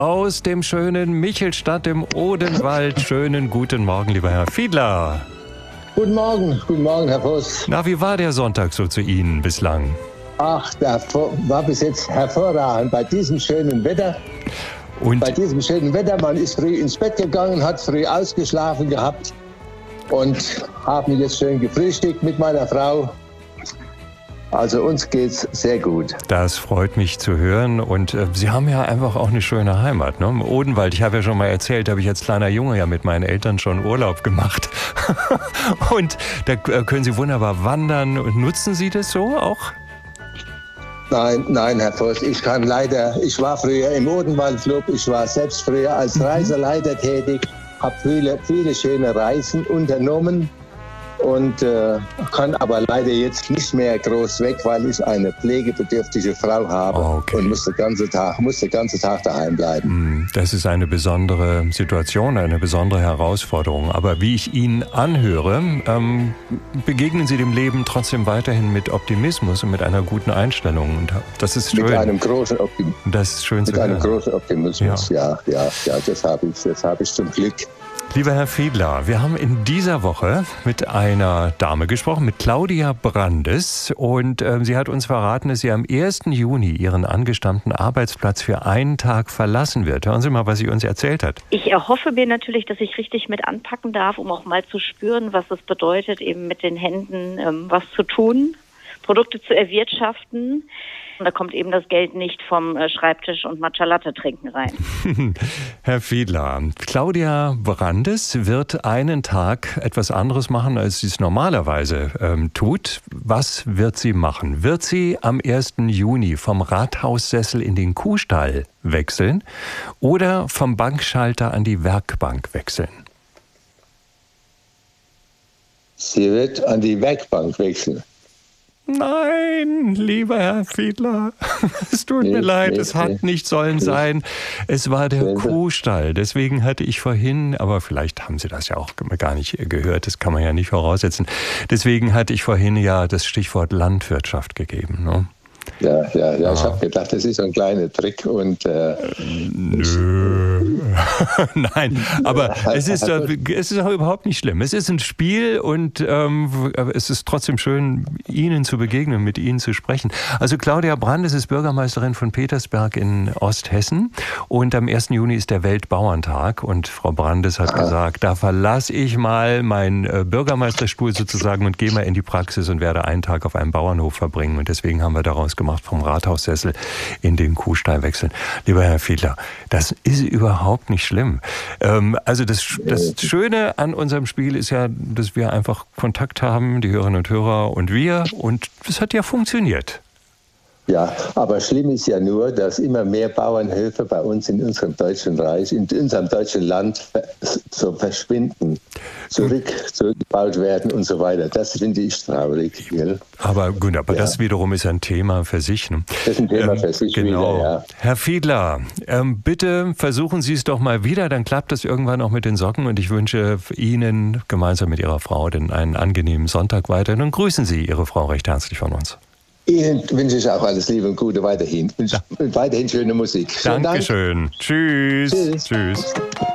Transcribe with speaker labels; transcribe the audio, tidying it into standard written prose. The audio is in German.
Speaker 1: Aus dem schönen Michelstadt im Odenwald. Schönen guten Morgen, lieber Herr Fiedler.
Speaker 2: Guten Morgen, Herr Voss.
Speaker 1: Na, wie war der Sonntag so zu Ihnen bislang?
Speaker 2: Ach, der war bis jetzt hervorragend bei diesem schönen Wetter. Man ist früh ins Bett gegangen, hat früh ausgeschlafen gehabt und haben jetzt schön gefrühstückt mit meiner Frau. Also uns geht's sehr gut.
Speaker 1: Das freut mich zu hören. Und Sie haben ja einfach auch eine schöne Heimat, ne? Im Odenwald. Ich habe ja schon mal erzählt, habe ich als kleiner Junge ja mit meinen Eltern schon Urlaub gemacht. Und da können Sie wunderbar wandern. Und nutzen Sie das so auch?
Speaker 2: Nein, Herr Voss, ich war früher im Odenwaldclub, ich war selbst früher als Reiseleiter tätig, habe viele schöne Reisen unternommen. Und kann aber leider jetzt nicht mehr groß weg, weil ich eine pflegebedürftige Frau habe und muss den ganzen Tag daheim bleiben.
Speaker 1: Das ist eine besondere Situation, eine besondere Herausforderung. Aber wie ich Ihnen anhöre, begegnen Sie dem Leben trotzdem weiterhin mit Optimismus und mit einer guten Einstellung. Und das ist schön.
Speaker 2: Mit einem großen Optimismus.
Speaker 1: Das ist schön zu hören.
Speaker 2: Mit einem großen Optimismus, ja, das habe ich zum Glück.
Speaker 1: Lieber Herr Fiedler, wir haben in dieser Woche mit einer Dame gesprochen, mit Claudia Brandes. Und sie hat uns verraten, dass sie am 1. Juni ihren angestammten Arbeitsplatz für einen Tag verlassen wird. Hören Sie mal, was sie uns erzählt hat.
Speaker 3: Ich erhoffe mir natürlich, dass ich richtig mit anpacken darf, um auch mal zu spüren, was es bedeutet, eben mit den Händen was zu tun, Produkte zu erwirtschaften. Und da kommt eben das Geld nicht vom Schreibtisch und Matcha Latte trinken rein.
Speaker 1: Herr Fiedler, Claudia Brandes wird einen Tag etwas anderes machen, als sie es normalerweise tut. Was wird sie machen? Wird sie am 1. Juni vom Rathaussessel in den Kuhstall wechseln oder vom Bankschalter an die Werkbank wechseln?
Speaker 2: Sie wird an die Werkbank wechseln.
Speaker 1: Nein, lieber Herr Fiedler, es tut mir leid, es hat nicht sollen sein. Es war der Kuhstall. Deswegen hatte ich vorhin, aber vielleicht haben Sie das ja auch gar nicht gehört, das kann man ja nicht voraussetzen. Deswegen hatte ich vorhin ja das Stichwort Landwirtschaft gegeben, ne?
Speaker 2: Ja, ich habe gedacht, das ist so ein kleiner Trick und
Speaker 1: nö. Nein, aber es ist auch überhaupt nicht schlimm. Es ist ein Spiel und es ist trotzdem schön, Ihnen zu begegnen, mit Ihnen zu sprechen. Also Claudia Brandes ist Bürgermeisterin von Petersberg in Osthessen und am 1. Juni ist der Weltbauerntag und Frau Brandes hat gesagt, da verlasse ich mal meinen Bürgermeisterstuhl sozusagen und gehe mal in die Praxis und werde einen Tag auf einem Bauernhof verbringen und deswegen haben wir daraus gemacht, vom Rathaussessel in den Kuhstall wechseln. Lieber Herr Fiedler, das ist überhaupt nicht schlimm. Also das Schöne an unserem Spiel ist ja, dass wir einfach Kontakt haben, die Hörerinnen und Hörer und wir, und das hat ja funktioniert.
Speaker 2: Ja, aber schlimm ist ja nur, dass immer mehr Bauernhöfe bei uns in unserem deutschen Reich, in unserem deutschen Land so verschwinden, zurückgebaut werden und so weiter. Das finde ich traurig. Gell?
Speaker 1: Aber gut, das wiederum ist ein Thema für sich. Ne?
Speaker 2: Das ist ein Thema für sich
Speaker 1: genau.
Speaker 2: Wieder, ja.
Speaker 1: Herr Fiedler, bitte versuchen Sie es doch mal wieder, dann klappt das irgendwann auch mit den Socken und ich wünsche Ihnen gemeinsam mit Ihrer Frau einen angenehmen Sonntag weiter und grüßen Sie Ihre Frau recht herzlich von uns.
Speaker 2: Ihnen wünsche ich auch alles Liebe und Gute weiterhin. Und weiterhin schöne Musik.
Speaker 1: Dankeschön. Tschüss. Tschüss.